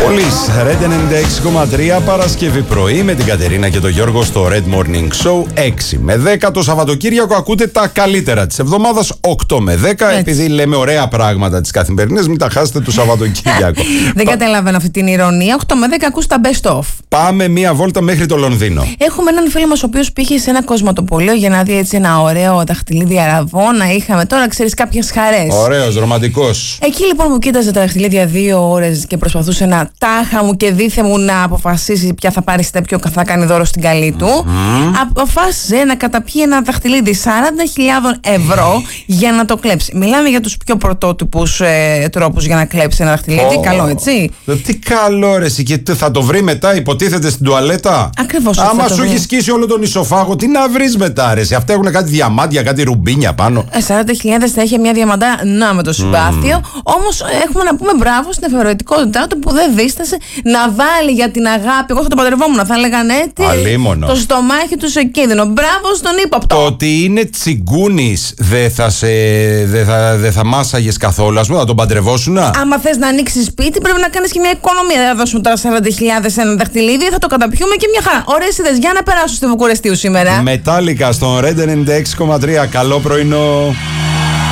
Πόλης Red 96,3 Παρασκευή πρωί με την Κατερίνα και τον Γιώργο στο Red Morning Show 6 με 10. Το Σαββατοκύριακο ακούτε τα καλύτερα της εβδομάδας 8 με 10. Έτσι. Επειδή λέμε ωραία πράγματα τις καθημερινές, μην τα χάσετε το Σαββατοκύριακο. Δεν καταλαβαίνω αυτή την ηρωνία. 8 με 10 ακούς τα best of. Πάμε μία βόλτα μέχρι το Λονδίνο. Έχουμε έναν φίλο μας ο οποίος πήγε σε ένα κοσματοπωλείο για να δει έτσι ένα ωραίο δαχτυλίδι αραβώνα. Είχαμε τώρα, ξέρεις, κάποιες χαρές. Ωραίος, ρομαντικός. Εκεί λοιπόν μου κοίταζε τα δαχτυλίδια 2 ώρες και προσπαθούσε να τάχα μου και δίθε μου να αποφασίσει ποια θα πάρει στέπιο και θα κάνει δώρο στην καλή του. Αποφάσισε να καταπιεί ένα δαχτυλίδι 40.000 ευρώ για να το κλέψει. Μιλάμε για τους πιο πρωτότυπους τρόπους για να κλέψει ένα δαχτυλίδι. Καλό, έτσι. Τι καλό, ρε. Και θα το βρει μετά, υποτίθεται στην τουαλέτα. Ακριβώς. Άμα σου έχει σκίσει όλο τον ισοφάγο, τι να βρει μετά, ρε. Αυτά έχουν κάτι διαμάντια, κάτι ρουμπίνια πάνω. 40.000 θα είχε μια διαμαντά να με το συμπάθειο. Όμως έχουμε να πούμε μπράβο στην εφευρετικότητά του που δεν δίστασε να βάλει για την αγάπη. Εγώ θα το παντρευόμουν, θα έλεγανε Αλίμονο. το στομάχι του σε κίνδυνο. Μπράβο στον ύποπτο. Το ότι είναι τσιγκούνης δεν θα μάσαγες καθόλου, ας πούμε, θα τον παντρευόσουν. Άμα θες να ανοίξεις σπίτι, πρέπει να κάνεις και μια οικονομία. Δεν θα δώσουν τώρα 40.000 ένα δαχτυλίδι, θα το καταπιούμε και μια χαρά. Ωραίες ιδέες. Για να περάσω στη Βουκουρεστίου σήμερα. Μετάλλικα στον Red 96,3. Καλό πρωινό.